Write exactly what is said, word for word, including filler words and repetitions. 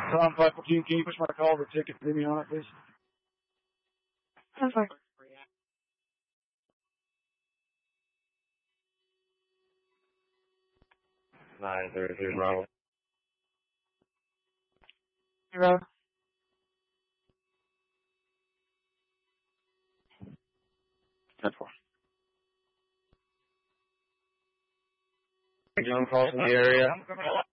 Tom five fourteen, can you push my call over ticket to me on it, please? I'm sorry. Nine thirty three Bravo. Zero. Ten four. Young calls in the area.